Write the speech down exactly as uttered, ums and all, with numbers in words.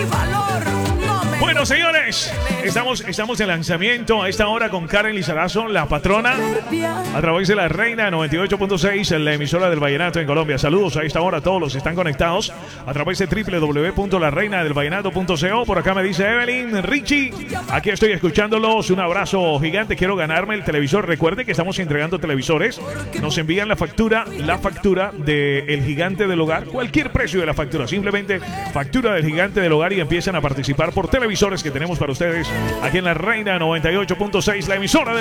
Bueno, señores, estamos, estamos en lanzamiento a esta hora con Karen Lizarazo, la patrona, a través de la Reina noventa y ocho punto seis, en la emisora del Vallenato en Colombia. Saludos a esta hora a todos los que están conectados a través de doble u doble u doble u punto la reina del vallenato punto co. Por acá me dice Evelyn, Richie, aquí estoy escuchándolos. Un abrazo gigante, quiero ganarme el televisor. Recuerde que estamos entregando televisores. Nos envían la factura, la factura del Gigante del Hogar, cualquier precio de la factura, simplemente factura del Gigante del Hogar, y empiezan a participar por televisores que tenemos para ustedes aquí en la Reina noventa y ocho punto seis, la emisora del